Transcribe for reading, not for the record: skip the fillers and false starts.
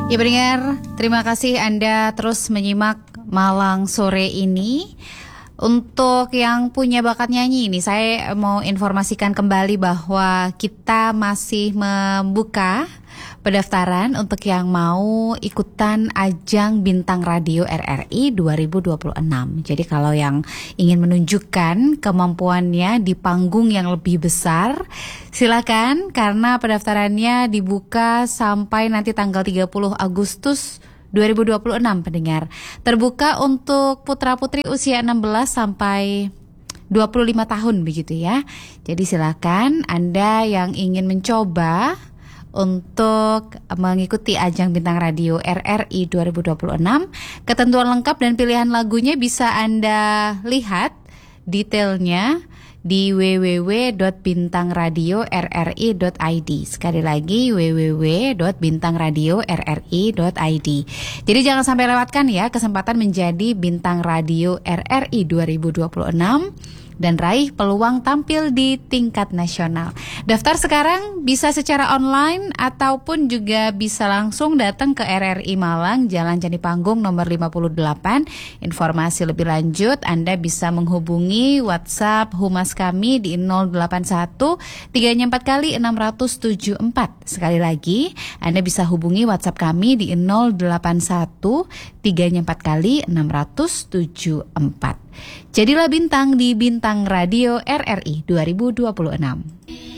Ya pendengar, terima kasih Anda terus menyimak Malang sore ini. Untuk yang punya bakat nyanyi ini, saya mau informasikan kembali bahwa kita masih membuka pendaftaran untuk yang mau ikutan ajang Bintang Radio RRI 2026. Jadi kalau yang ingin menunjukkan kemampuannya di panggung yang lebih besar, silakan, karena pendaftarannya dibuka sampai nanti tanggal 30 Agustus 2026 pendengar. Terbuka untuk putra-putri usia 16 sampai 25 tahun begitu ya. Jadi silakan Anda yang ingin mencoba untuk mengikuti ajang Bintang Radio RRI 2026. Ketentuan lengkap dan pilihan lagunya bisa Anda lihat detailnya di www.bintangradiorri.id. Sekali lagi www.bintangradiorri.id. Jadi jangan sampai lewatkan ya kesempatan menjadi Bintang Radio RRI 2026 dan raih peluang tampil di tingkat nasional. Daftar sekarang bisa secara online ataupun juga bisa langsung datang ke RRI Malang, Jalan Candi Panggung nomor 58. Informasi lebih lanjut Anda bisa menghubungi WhatsApp Humas kami di 081 3 4 kali 674. Sekali lagi, Anda bisa hubungi WhatsApp kami di 081 3 4 kali 674. Jadilah bintang di Bintang Radio RRI 2026.